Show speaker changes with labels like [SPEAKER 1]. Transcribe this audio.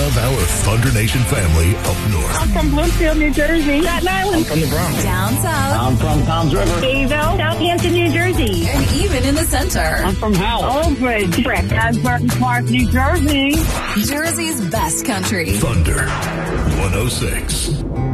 [SPEAKER 1] of our Thunder Nation family up north.
[SPEAKER 2] I'm from Bloomfield, New Jersey. Staten Island.
[SPEAKER 3] I'm from the Bronx.
[SPEAKER 4] Down south.
[SPEAKER 3] I'm from Toms River.
[SPEAKER 2] Bayville. Southampton, New Jersey.
[SPEAKER 4] And even in the center.
[SPEAKER 3] I'm from Howell.
[SPEAKER 2] Old Bridge. Brick. Asbury Park, New Jersey.
[SPEAKER 4] Jersey's best country.
[SPEAKER 1] Thunder 106.